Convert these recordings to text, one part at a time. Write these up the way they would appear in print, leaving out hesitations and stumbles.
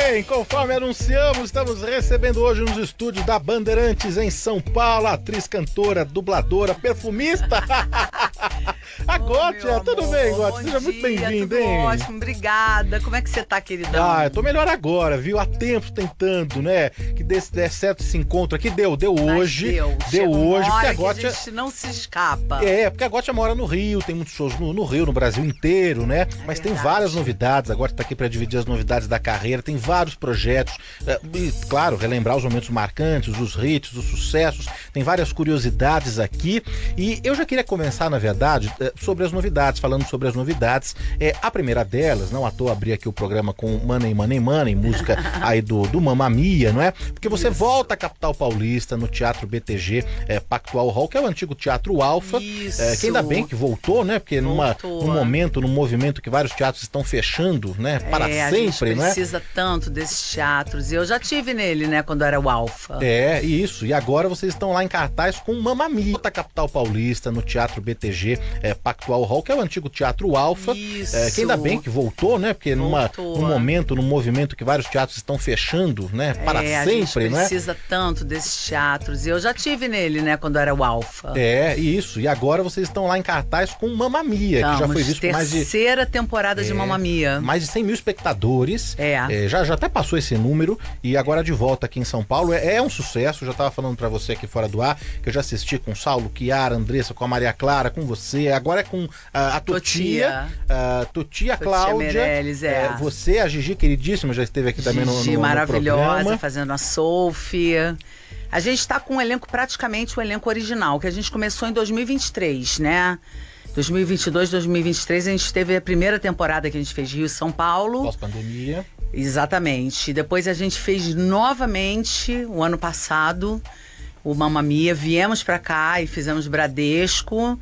bem, conforme anunciamos, estamos recebendo hoje nos estúdios da Bandeirantes em São Paulo, atriz, cantora, dubladora, perfumista. A Gótia, tudo bem, Gótia? Seja muito bem-vinda, hein? Ótimo, obrigada. Como é que você tá, queridão? Eu tô melhor agora, viu? Há tempo tentando, né? Que dê certo esse encontro aqui. Deu hoje. Deu hoje, porque a Gótia... a gente não se escapa. Porque a Gótia mora no Rio, tem muitos shows no Rio, no Brasil inteiro, né? Mas tem várias novidades, a Gótia tá aqui pra dividir as novidades da carreira, tem vários projetos, e, claro, relembrar os momentos marcantes, os hits, os sucessos, tem várias curiosidades aqui, e eu já queria começar, na verdade, sobre as novidades, falando sobre as novidades. A primeira delas, não à toa abrir aqui o programa com Money, Money, Money, música aí do Mamma Mia, não é? Porque você volta à capital paulista, no Teatro BTG Pactual Hall, que é o antigo Teatro Alfa, que ainda bem que voltou, né? Porque num momento, num movimento que vários teatros estão fechando, né? Para sempre, né? A gente precisa tanto desses teatros, e eu já tive nele, né? Quando era o Alfa. Isso, e agora vocês estão lá em cartaz com Mamma Mia, volta à capital paulista, no Teatro BTG Pactual Hall, que é o antigo Teatro Alfa, que ainda bem que voltou, né? Porque num momento, num movimento que vários teatros estão fechando, né? Para sempre, né? A gente precisa tanto desses teatros, e eu já tive nele, né? Quando era o Alfa. Isso, e agora vocês estão lá em cartaz com Mamma Mia, que já foi visto por mais de... terceira temporada de Mamma Mia. Mais de 100 mil espectadores, já até passou esse número, e agora de volta aqui em São Paulo, é um sucesso. Eu já tava falando pra você aqui fora do ar, que eu já assisti com Saulo, Chiara, Andressa, com a Maria Clara, com você, agora é com a Totia, Cláudia, Meirelles, você, a Gigi, queridíssima, já esteve aqui também no maravilhosa, programa. fazendo a Sophie. A gente tá com um elenco, praticamente o elenco original, que a gente começou em 2023, né? 2022, 2023, a gente teve a primeira temporada que a gente fez Rio e São Paulo. Pós-pandemia. Exatamente. Depois a gente fez novamente, o ano passado, o Mamma Mia. Viemos pra cá e fizemos Bradesco.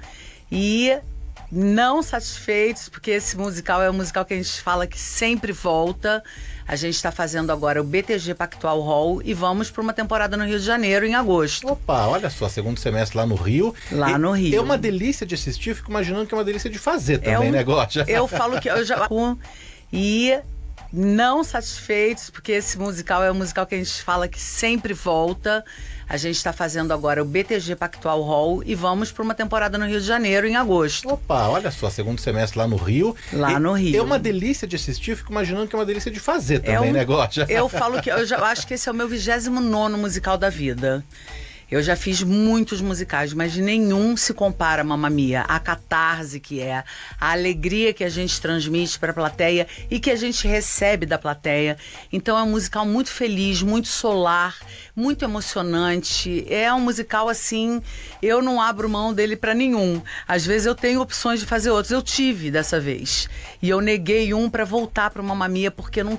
E não satisfeitos, porque esse musical é um musical que a gente fala que sempre volta. A gente está fazendo agora o BTG Pactual Hall e vamos para uma temporada no Rio de Janeiro em agosto. Opa, olha só, segundo semestre lá no Rio. No Rio. É uma delícia de assistir, eu fico imaginando que é uma delícia de fazer também, né, Gótia? Eu falo que eu já... E não satisfeitos, porque esse musical é um musical que a gente fala que sempre volta. A gente está fazendo agora o BTG Pactual Hall e vamos para uma temporada no Rio de Janeiro em agosto. Opa, olha só, segundo semestre lá no Rio. No Rio. É uma delícia de assistir, eu fico imaginando que é uma delícia de fazer também, né, Gótia? Eu falo que eu já acho que esse é o meu 29º musical da vida. Eu já fiz muitos musicais, mas nenhum se compara a Mamma Mia. A catarse que é, a alegria que a gente transmite para a plateia e que a gente recebe da plateia. Então é um musical muito feliz, muito solar, muito emocionante. É um musical assim, eu não abro mão dele para nenhum. Às vezes eu tenho opções de fazer outros. Eu tive dessa vez. E eu neguei um para voltar para Mamma Mia porque não